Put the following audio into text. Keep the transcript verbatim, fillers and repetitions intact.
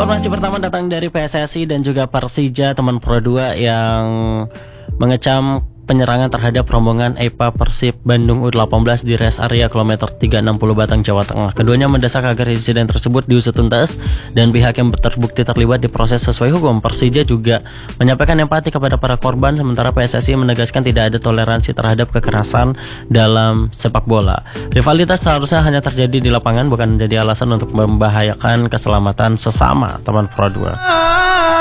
Informasi pertama datang dari P S S I dan juga Persija, teman Pro dua yang mengecam penyerangan terhadap rombongan E P A Persib Bandung U delapan belas di rest area kilometer tiga ratus enam puluh Batang, Jawa Tengah. Keduanya mendesak agar insiden tersebut diusut tuntas dan pihak yang terbukti terlibat diproses sesuai hukum. Persija juga menyampaikan empati kepada para korban, sementara P S S I menegaskan tidak ada toleransi terhadap kekerasan dalam sepak bola. Rivalitas seharusnya hanya terjadi di lapangan, bukan menjadi alasan untuk membahayakan keselamatan sesama teman Pro dua.